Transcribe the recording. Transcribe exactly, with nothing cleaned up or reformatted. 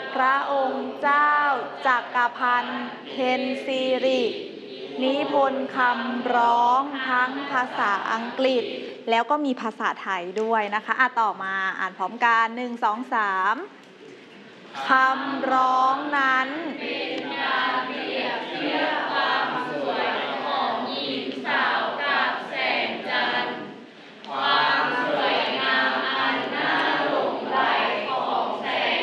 พระองค์เจ้าจักรพันธ์เพ็ญศิรินิพนธ์คำร้องทั้งภาษาอังกฤษแล้วก็มีภาษาไทยด้วยนะคะอ่ะต่อมาอ่านพร้อมกันหนึ่ง สอง สามคำร้องนั้น